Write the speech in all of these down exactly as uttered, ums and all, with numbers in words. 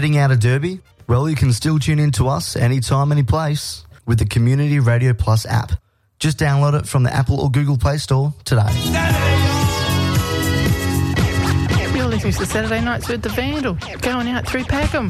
Heading out of Derby? Well, you can still tune in to us anytime, any place with the Community Radio Plus app. Just download it from the Apple or Google Play Store today. You're listening to Saturday Nights with the Vandal, going out through Packham.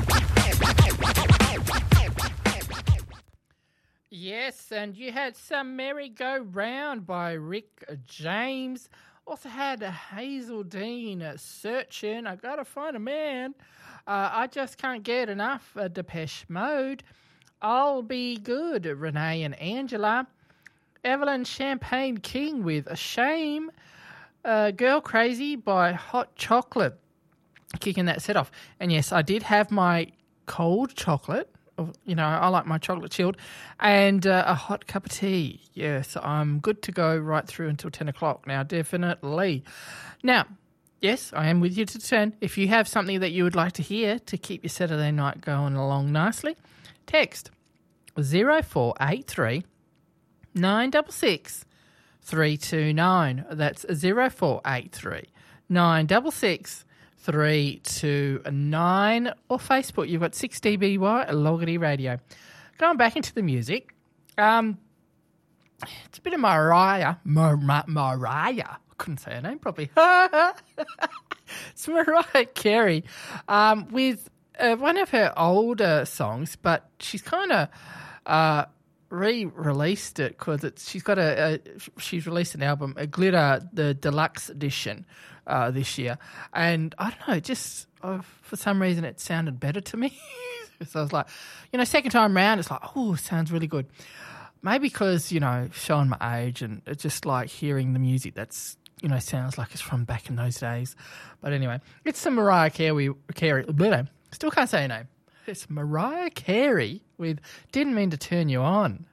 Yes, and you had some Merry-Go-Round by Rick James. Also had a Hazel Dean Searching. I Gotta Find a Man. Uh, I Just Can't Get Enough. Uh, Depeche Mode. I'll Be Good. Renee and Angela. Evelyn Champagne King with A Shame. Uh, Girl Crazy by Hot Chocolate. Kicking that set off. And yes, I did have my cold chocolate. You know, I like my chocolate chilled, and uh, a hot cup of tea. Yes, I'm good to go right through until ten o'clock now, definitely. Now, yes, I am with you to ten. If you have something that you would like to hear to keep your Saturday night going along nicely, text zero four eight three nine six six three two nine. That's zero four eight three nine six six three two nine, or Facebook. You've got six D B Y Logarty Radio. Going back into the music, um, it's a bit of Mariah. Mar- Mar- Mariah. I couldn't say her name properly. It's Mariah Carey um, with uh, one of her older songs, but she's kind of uh, re-released it because it's she's got a, a she's released an album, a Glitter, the deluxe edition. Uh, this year, and I don't know, just uh, for some reason it sounded better to me. So I was like, you know, second time round, it's like, oh, sounds really good. Maybe because, you know, showing my age, and it's just like hearing the music that's, you know, sounds like it's from back in those days. But anyway, it's some Mariah Carey. Carey still can't say her name. It's Mariah Carey with Didn't Mean to Turn You On.